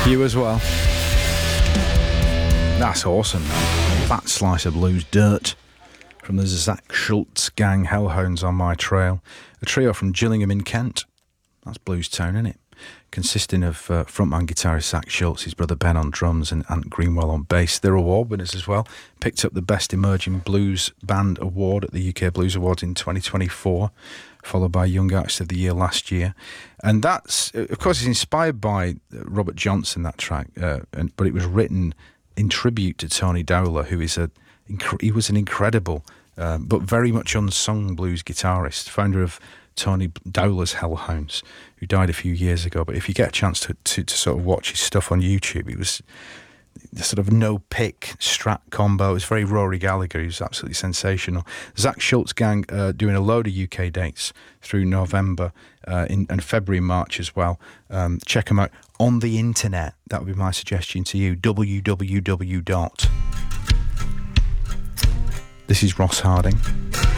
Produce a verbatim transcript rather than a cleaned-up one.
You as well. That's awesome, man. That slice of blues dirt from the Zach Schultz Gang, Hellhounds on My Trail. A trio from Gillingham in Kent. That's Blues Town, isn't it? Consisting of uh, frontman guitarist Zach Schultz, his brother Ben on drums, and Ant Greenwell on bass. They're award winners as well. Picked up the Best Emerging Blues Band Award at the U K Blues Awards in twenty twenty-four, followed by Young Artist of the Year last year. And that's, of course, it's inspired by Robert Johnson, that track, uh, and, but it was written in tribute to Tony Dowler, who is a he was an incredible um, but very much unsung blues guitarist, founder of Tony Dowler's Hellhounds, who died a few years ago. But if you get a chance to, to, to sort of watch his stuff on YouTube, it was the sort of no-pick Strat combo. It was very Rory Gallagher. He was absolutely sensational. Zach Schultz Gang uh, doing a load of U K dates through November uh, in, and February, March as well. Um, check them out on the internet. That would be my suggestion to you. w w w dot This is Ross Harding.